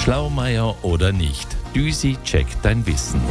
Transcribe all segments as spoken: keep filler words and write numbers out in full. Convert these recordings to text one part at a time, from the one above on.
Schlaumeier oder nicht? Düsi checkt dein Wissen.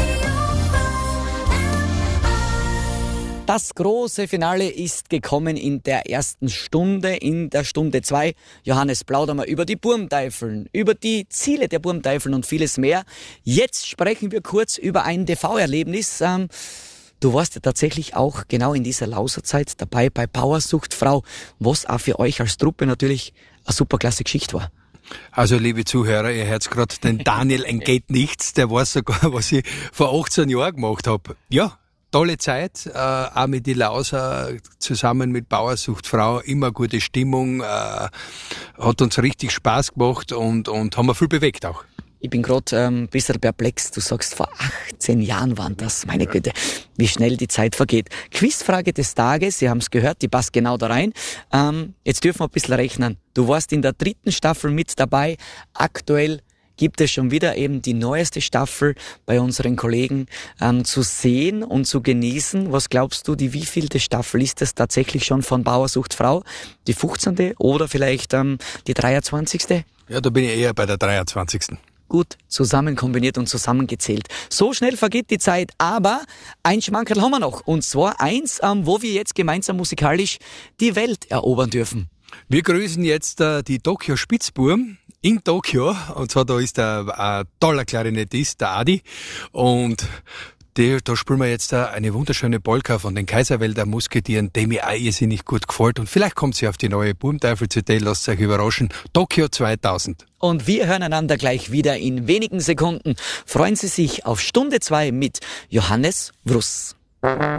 Das große Finale ist gekommen in der ersten Stunde. In der Stunde zwei, Johannes, plaudern wir über die Burmteifeln, über die Ziele der Burmteifeln und vieles mehr. Jetzt sprechen wir kurz über ein D V-Erlebnis. Ähm, du warst ja tatsächlich auch genau in dieser Lauserzeit dabei bei Bauersucht Frau, was auch für euch als Truppe natürlich eine superklasse Geschichte war. Also, liebe Zuhörer, ihr hört gerade, den Daniel entgeht nichts, der weiß sogar, was ich vor achtzehn Jahren gemacht habe. Ja, tolle Zeit, äh, auch mit die Lauser zusammen mit Bauersucht Frau, immer gute Stimmung, äh, hat uns richtig Spaß gemacht und, und haben wir viel bewegt auch. Ich bin gerade ähm, ein bisschen perplex. Du sagst, vor achtzehn Jahren waren das. Meine Güte, wie schnell die Zeit vergeht. Quizfrage des Tages, Sie haben es gehört, die passt genau da rein. Ähm, jetzt dürfen wir ein bisschen rechnen. Du warst in der dritten Staffel mit dabei. Aktuell gibt es schon wieder eben die neueste Staffel bei unseren Kollegen ähm, zu sehen und zu genießen. Was glaubst du, die wievielte Staffel ist es tatsächlich schon von Bauersucht Frau? Die fünfzehnte oder vielleicht ähm, die dreiundzwanzigste? Ja, da bin ich eher bei der dreiundzwanzigsten Gut zusammen kombiniert und zusammengezählt. So schnell vergeht die Zeit, aber ein Schmankerl haben wir noch. Und zwar eins, ähm, wo wir jetzt gemeinsam musikalisch die Welt erobern dürfen. Wir grüßen jetzt äh, die Tokyo Spitzbuben in Tokio. Und zwar da ist der ein toller Klarinettist, der Adi. Und die, da spielen wir jetzt eine wunderschöne Polka von den Kaiserwälder Musketieren, die mir auch irrsinnig gut gefällt. Und vielleicht kommt sie auf die neue Burmteufel-C D, lasst euch überraschen. Tokio zweitausend. Und wir hören einander gleich wieder in wenigen Sekunden. Freuen Sie sich auf Stunde zwei mit Johannes Wruss.